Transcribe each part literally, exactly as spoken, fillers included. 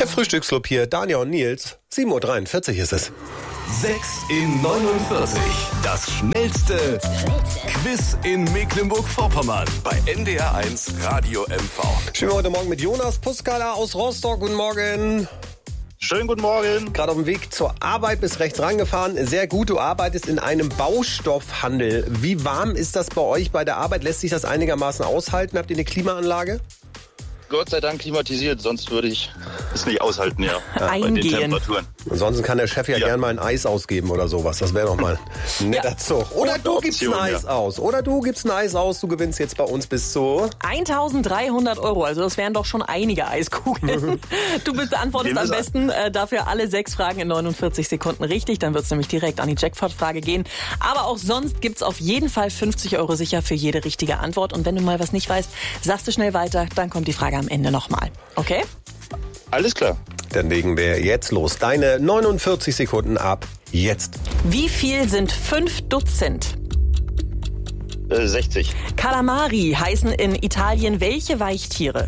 Der Frühstücksclub hier, Daniel und Nils. sieben Uhr dreiundvierzig ist es. sechs in neunundvierzig. Das schnellste Quiz in Mecklenburg-Vorpommern bei N D R eins Radio M V. Schön heute Morgen mit Jonas Puskala aus Rostock. Guten Morgen. Schönen guten Morgen. Gerade auf dem Weg zur Arbeit bis rechts rangefahren. Sehr gut, du arbeitest in einem Baustoffhandel. Wie warm ist das bei euch bei der Arbeit? Lässt sich das einigermaßen aushalten? Habt ihr eine Klimaanlage? Gott sei Dank klimatisiert, sonst würde ich es nicht aushalten, ja. ja Eingehen. Bei den Temperaturen. Ansonsten kann der Chef ja, ja. gern mal ein Eis ausgeben oder sowas. Das wäre doch mal ein netter ja. Zug. Oder du gibst ein Eis ja. aus. Oder du gibst ein Eis aus. Du gewinnst jetzt bei uns bis zu eintausenddreihundert Euro. Also das wären doch schon einige Eiskugeln. Du beantwortest am besten äh, dafür alle sechs Fragen in neunundvierzig Sekunden richtig. Dann wird es nämlich direkt an die Jackpot-Frage gehen. Aber auch sonst gibt's auf jeden Fall fünfzig Euro sicher für jede richtige Antwort. Und wenn du mal was nicht weißt, sagst du schnell weiter. Dann kommt die Frage am Ende nochmal. Okay? Alles klar. Dann legen wir jetzt los. Deine neunundvierzig Sekunden ab jetzt. Wie viel sind fünf Dutzend? Äh, sechzig. Calamari heißen in Italien welche Weichtiere?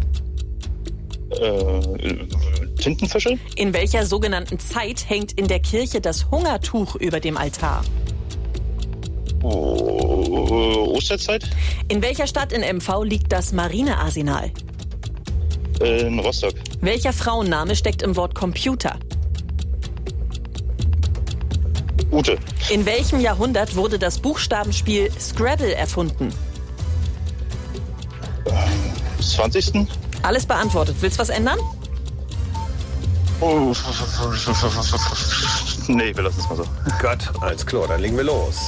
Äh, Tintenfische? In welcher sogenannten Zeit hängt in der Kirche das Hungertuch über dem Altar? Oh, Osterzeit? In welcher Stadt in M V liegt das Marinearsenal? In Rostock. Welcher Frauenname steckt im Wort Computer? Ute. In welchem Jahrhundert wurde das Buchstabenspiel Scrabble erfunden? zwanzigsten. Alles beantwortet. Willst du was ändern? Oh. Nee, wir lassen es mal so. Gott, alles klar, dann legen wir los.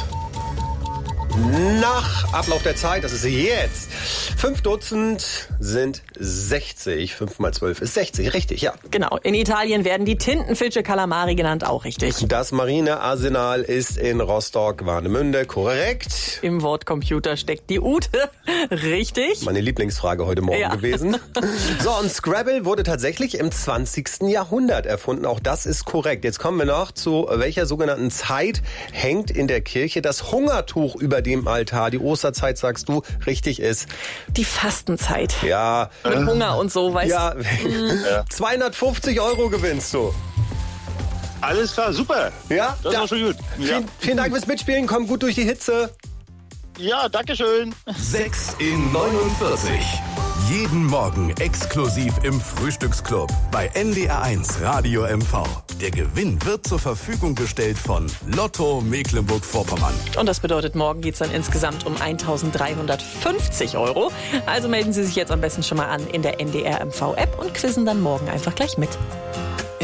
Nach Ablauf der Zeit, das ist jetzt, fünf Dutzend sind sechzig. fünf mal zwölf ist sechzig, richtig, ja. Genau, in Italien werden die Tintenfische Calamari genannt, auch richtig. Das Marinearsenal ist in Rostock-Warnemünde, korrekt. Im Wort Computer steckt die Ute, richtig. Meine Lieblingsfrage heute Morgen ja. gewesen. So, und Scrabble wurde tatsächlich im zwanzigsten Jahrhundert erfunden, auch das ist korrekt. Jetzt kommen wir noch zu welcher sogenannten Zeit hängt in der Kirche das Hungertuch über dem Altar. Die Osterzeit, sagst du, richtig ist die Fastenzeit. Ja. Mit äh, Hunger und so, weißt du. Ja. ja. zweihundertfünfzig Euro gewinnst du. Alles klar, super. Ja, das ja. war schon gut. Ja. Vielen, vielen Dank fürs Mitspielen. Komm gut durch die Hitze. Ja, danke schön. sechs in neunundvierzig. Jeden Morgen exklusiv im Frühstücksclub bei N D R eins Radio M V. Der Gewinn wird zur Verfügung gestellt von Lotto Mecklenburg-Vorpommern. Und das bedeutet, morgen geht's dann insgesamt um eintausenddreihundertfünfzig Euro. Also melden Sie sich jetzt am besten schon mal an in der N D R M V-App und quizzen dann morgen einfach gleich mit.